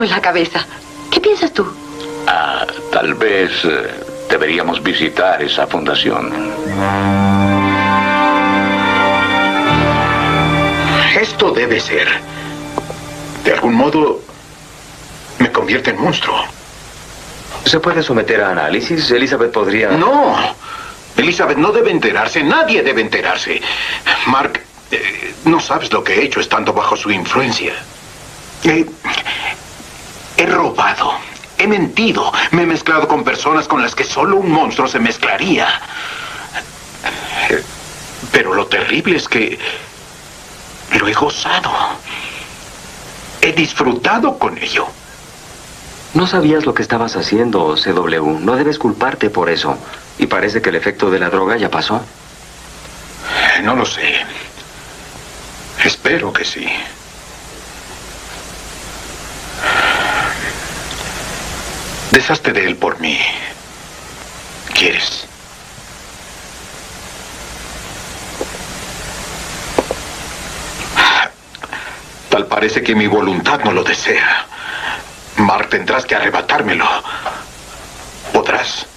en la cabeza. ¿Qué piensas tú? Tal vez deberíamos visitar esa fundación. Esto debe ser. De algún modo, me convierte en monstruo. ¿Se puede someter a análisis? Elizabeth podría... No. Elizabeth no debe enterarse. Nadie debe enterarse. Mark, no sabes lo que he hecho estando bajo su influencia. He robado. He mentido. Me he mezclado con personas con las que solo un monstruo se mezclaría. Pero lo terrible es que lo he gozado. He disfrutado con ello. No sabías lo que estabas haciendo, CW. No debes culparte por eso. Y parece que el efecto de la droga ya pasó. No lo sé. Espero que sí. Deshazte de él por mí. ¿Quieres? Tal parece que mi voluntad no lo desea. Mark, tendrás que arrebatármelo. ¿Podrás?